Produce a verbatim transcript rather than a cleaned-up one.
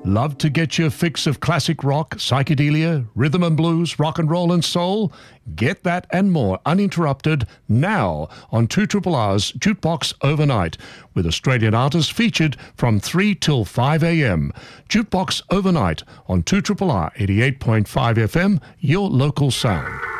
Love to get your fix of classic rock, psychedelia, rhythm and blues, rock and roll and soul? Get that and more uninterrupted now on two R's Jukebox Overnight, with Australian artists featured from three till five a.m. Jukebox Overnight on two R R eighty-eight point five F M, your local sound.